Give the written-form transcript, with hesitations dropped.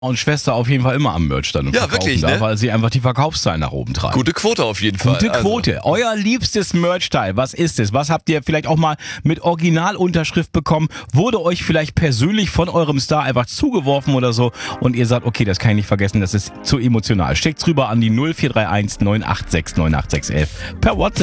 und Schwester auf jeden Fall immer am Merch dann Ja, wirklich, ne? weil sie einfach die Verkaufszahlen nach oben treiben. Gute Quote auf jeden Fall. Gute Quote. Euer liebstes Merch-Teil, was ist es? Was habt ihr vielleicht auch mal mit Originalunterschrift bekommen? Wurde euch vielleicht persönlich von eurem Star einfach zugeworfen oder so und ihr sagt, okay, das kann ich nicht vergessen, das ist zu emotional. Schickt's rüber an die 0431 986 98611 per WhatsApp.